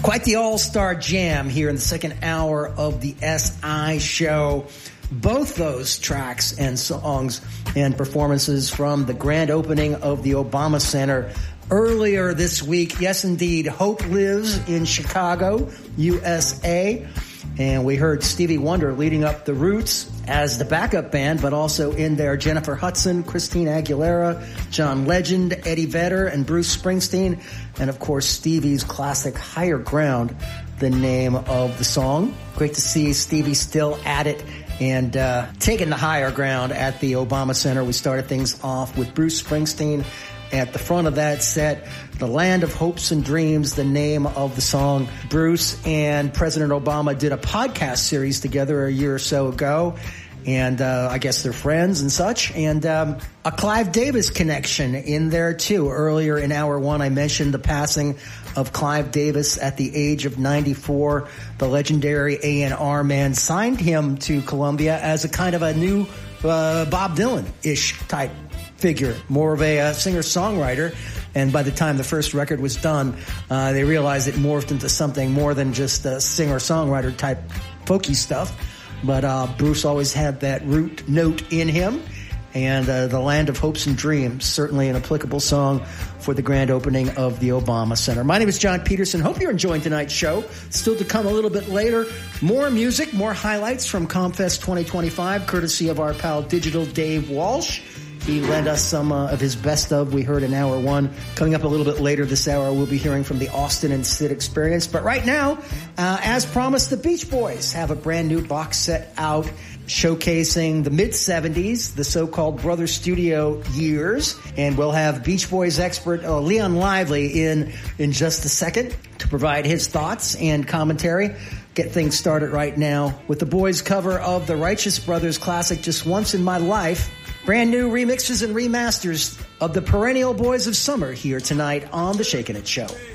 Quite the all-star jam here in the second hour of the SI show. Both those tracks and songs and performances from the grand opening of the Obama Center earlier this week. Yes, indeed, Hope lives in Chicago, USA. And we heard Stevie Wonder leading up the Roots as the backup band, but also in there Jennifer Hudson, Christina Aguilera, John Legend, Eddie Vedder, and Bruce Springsteen. And, of course, Stevie's classic Higher Ground, the name of the song. Great to see Stevie still at it and taking the higher ground at the Obama Center. We started things off with Bruce Springsteen at the front of that set. The Land of Hopes and Dreams, the name of the song. Bruce and President Obama did a podcast series together a year or so ago. And I guess they're friends and such. And a Clive Davis connection in there, too. Earlier in hour one, I mentioned the passing of Clive Davis at the age of 94. The legendary A&R man signed him to Columbia as a kind of a new Bob Dylan-ish type figure, more of a singer-songwriter. And by the time the first record was done, they realized it morphed into something more than just a singer-songwriter type folky stuff. But Bruce always had that root note in him. And the Land of Hopes and Dreams, certainly an applicable song for the grand opening of the Obama Center. My name is John Peterson. Hope you're enjoying tonight's show. Still to come a little bit later, more music, more highlights from ComFest 2025, courtesy of our pal Digital Dave Walsh. He lent us some of his best of. We heard in hour one. Coming up a little bit later this hour, we'll be hearing from the Austin and Sid Experience. But right now, as promised, the Beach Boys have a brand new box set out showcasing the mid-'70s, the so-called Brother Studio years. And we'll have Beach Boys expert Leon Lively in just a second to provide his thoughts and commentary. Get things started right now with the boys' cover of the Righteous Brothers classic, Just Once in My Life. Brand new remixes and remasters of the perennial boys of summer here tonight on The Shakin' It Show.